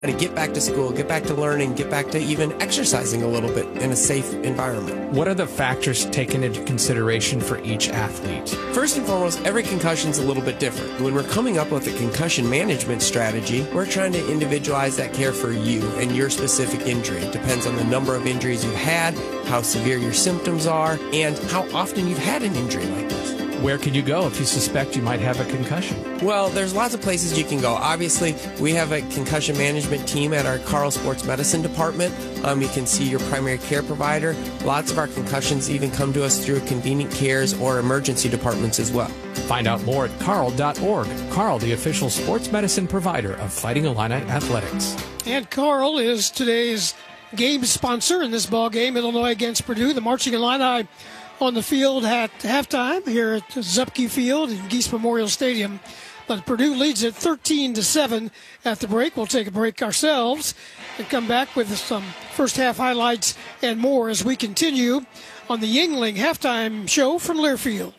to get back to school, get back to learning, get back to even exercising a little bit in a safe environment. What are the factors taken into consideration for each athlete? First and foremost, every concussion is a little bit different. When we're coming up with a concussion management strategy, we're trying to individualize that care for you and your specific injury. It depends on the number of injuries you've had, how severe your symptoms are, and how often you've had an injury like this. Where could you go if you suspect you might have a concussion? Well, there's lots of places you can go. Obviously, we have a concussion management team at our Carle Sports Medicine Department. You can see your primary care provider. Lots of our concussions even come to us through convenient cares or emergency departments as well. Find out more at carle.org. Carle, the official sports medicine provider of Fighting Illini Athletics. And Carle is today's game sponsor in this ball game, Illinois against Purdue. The Marching Illini on the field at halftime here at Zupke Field in Geese Memorial Stadium. But Purdue leads it 13-7 at the break. We'll take a break ourselves and come back with some first half highlights and more as we continue on the Yuengling halftime show from Learfield.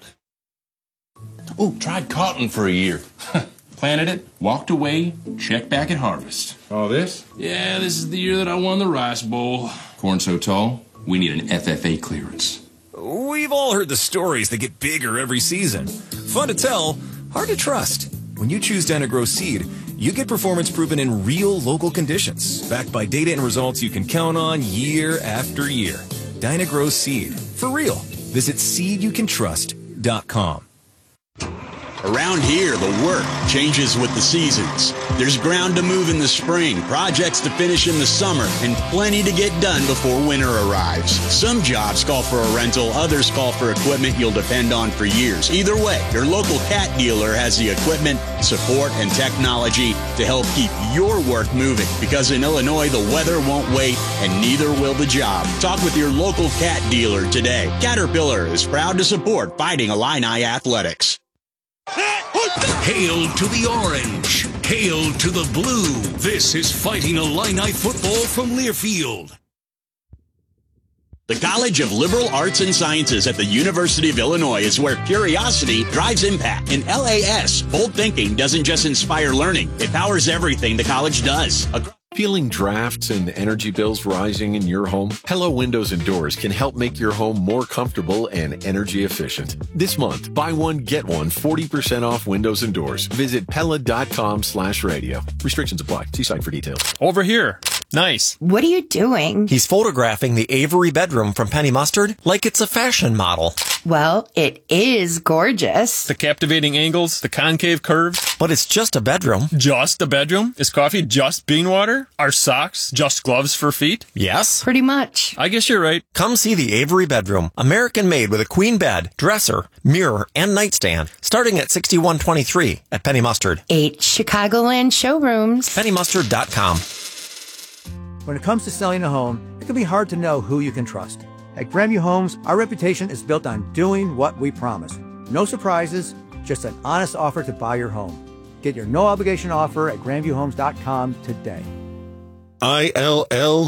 Oh, tried cotton for a year. Planted it, walked away, checked back at harvest. All this? Yeah, this is the year that I won the Rice Bowl. Corn so tall, we need an FFA clearance. We've all heard the stories that get bigger every season. Fun to tell, hard to trust. When you choose Dyna-Gro Seed, you get performance proven in real local conditions, backed by data and results you can count on year after year. Dyna-Gro Seed, for real. Visit seedyoucantrust.com. Around here, the work changes with the seasons. There's ground to move in the spring, projects to finish in the summer, and plenty to get done before winter arrives. Some jobs call for a rental, others call for equipment you'll depend on for years. Either way, your local Cat dealer has the equipment, support, and technology to help keep your work moving. Because in Illinois, the weather won't wait, and neither will the job. Talk with your local Cat dealer today. Caterpillar is proud to support Fighting Illini Athletics. Hail to the orange. Hail to the blue. This is Fighting Illini football from Learfield. The College of Liberal Arts and Sciences at the University of Illinois is where curiosity drives impact. In LAS, bold thinking doesn't just inspire learning, it powers everything the college does. Feeling drafts and energy bills rising in your home? Hello Windows and Doors can help make your home more comfortable and energy efficient. This month, buy one, get one 40% off windows and doors. Visit Pella.com/radio. Restrictions apply. See site for details. Over here. Nice. What are you doing? He's photographing the Avery bedroom from Penny Mustard like it's a fashion model. Well, it is gorgeous. The captivating angles, the concave curves. But it's just a bedroom. Just a bedroom? Is coffee just bean water? Are socks just gloves for feet? Yes. Pretty much. I guess you're right. Come see the Avery bedroom. American made with a queen bed, dresser, mirror, and nightstand. Starting at $61.23 at Penny Mustard. 8 Chicagoland showrooms. PennyMustard.com. When it comes to selling a home, it can be hard to know who you can trust. At Grandview Homes, our reputation is built on doing what we promise. No surprises, just an honest offer to buy your home. Get your no-obligation offer at grandviewhomes.com today. ILL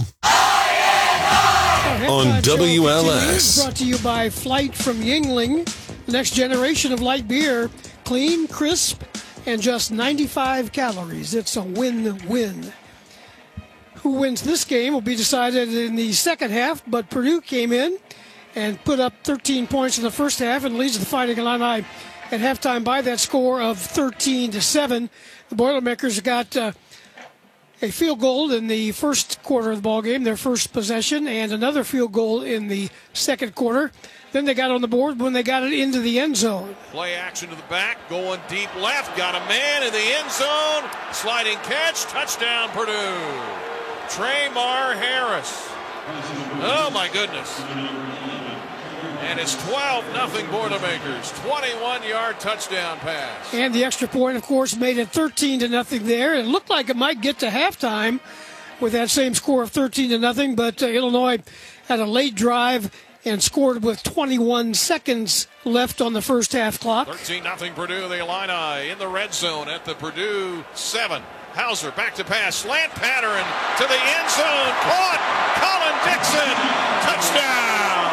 on WLS. Brought to you by Flight from Yuengling, the next generation of light beer. Clean, crisp, and just 95 calories. It's a win-win. Who wins this game will be decided in the second half, but Purdue came in and put up 13 points in the first half and leads the Fighting Illini at halftime by that score of 13-7. The Boilermakers got a field goal in the first quarter of the ballgame, their first possession, and another field goal in the second quarter. Then they got on the board when they got it into the end zone. Play action to the back, going deep left, got a man in the end zone, sliding catch, touchdown Purdue. Traymar Harris. Oh, my goodness. And it's 12-0 Boilermakers. 21-yard touchdown pass. And the extra point, of course, made it 13-0 there. It looked like it might get to halftime with that same score of 13-0, but Illinois had a late drive and scored with 21 seconds left on the first half clock. 13-0 Purdue, the Illini in the red zone at the Purdue 7. Hauser back to pass, slant pattern to the end zone, caught, Colin Dixon, touchdown!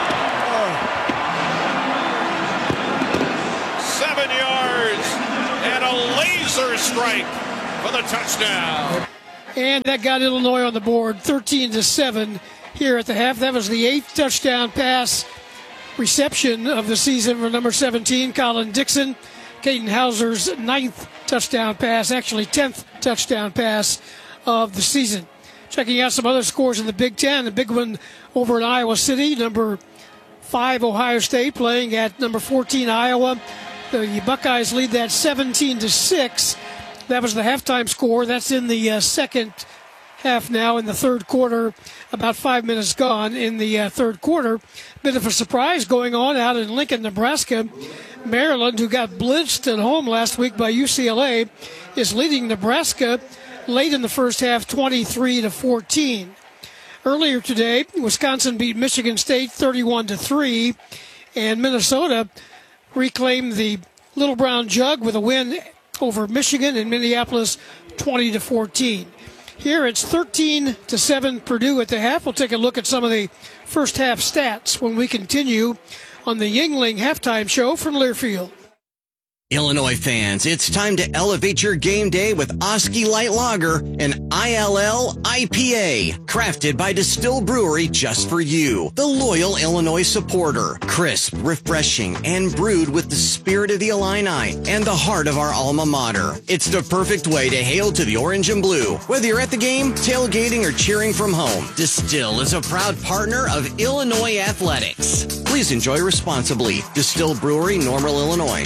7 yards and a laser strike for the touchdown. And that got Illinois on the board 13-7 here at the half. That was the 8th touchdown pass reception of the season for number 17, Colin Dixon. Caden Hauser's 9th touchdown pass, actually 10th touchdown pass of the season. Checking out some other scores in the Big Ten. The big one over in Iowa City, number 5 Ohio State playing at number 14 Iowa. The Buckeyes lead that 17-6. That was the halftime score. That's in the second half now, in the third quarter. About 5 minutes gone in the third quarter. Bit of a surprise going on out in Lincoln, Nebraska. Maryland, who got blitzed at home last week by UCLA, is leading Nebraska late in the first half, 23-14. Earlier today, Wisconsin beat Michigan State 31-3, and Minnesota reclaimed the Little Brown Jug with a win over Michigan in Minneapolis, 20-14. Here it's 13-7 Purdue at the half. We'll take a look at some of the first half stats when we continue on the Yuengling halftime show from Learfield. Illinois fans, it's time to elevate your game day with Oski Light Lager, an ILL IPA, crafted by Distill Brewery just for you, the loyal Illinois supporter. Crisp, refreshing, and brewed with the spirit of the Illini and the heart of our alma mater. It's the perfect way to hail to the orange and blue. Whether you're at the game, tailgating, or cheering from home, Distill is a proud partner of Illinois Athletics. Please enjoy responsibly. Distill Brewery, Normal, Illinois.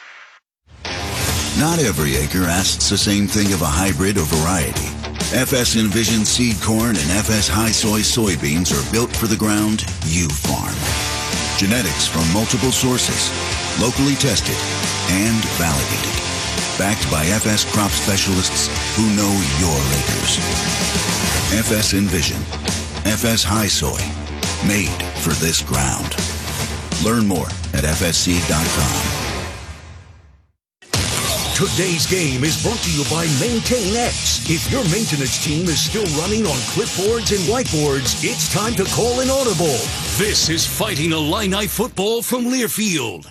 Not every acre asks the same thing of a hybrid or variety. FS Envision seed corn and FS High Soy soybeans are built for the ground you farm. Genetics from multiple sources, locally tested and validated. Backed by FS crop specialists who know your acres. FS Envision, FS High Soy, made for this ground. Learn more at fsseed.com. Today's game is brought to you by MaintainX. If your maintenance team is still running on clipboards and whiteboards, it's time to call an audible. This is Fighting Illini Football from Learfield.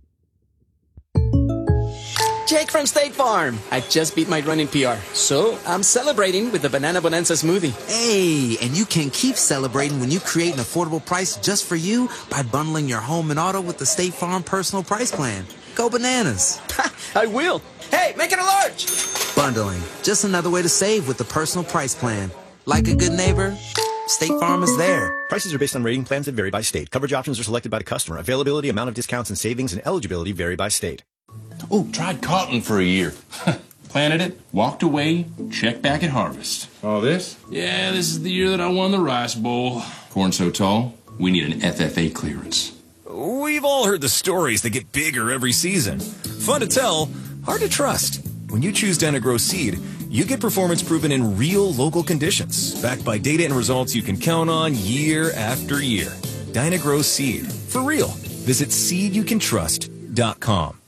Jake from State Farm. I just beat my running PR, so I'm celebrating with the Banana Bonanza smoothie. Hey, and you can keep celebrating when you create an affordable price just for you by bundling your home and auto with the State Farm Personal Price Plan. Go bananas. I will. Hey, make it a large. Bundling. Just another way to save with the Personal Price Plan. Like a good neighbor, State Farm is there. Prices are based on rating plans that vary by state. Coverage options are selected by the customer. Availability, amount of discounts and savings, and eligibility vary by state. Oh, tried cotton for a year. Planted it, walked away, checked back at harvest. All this? Yeah, this is the year that I won the Rice Bowl. Corn so tall, we need an FFA clearance. We've all heard the stories that get bigger every season. Fun to tell, hard to trust. When you choose Dyna-Gro Seed, you get performance proven in real local conditions, backed by data and results you can count on year after year. Dyna-Gro Seed. For real. Visit seedyoucantrust.com.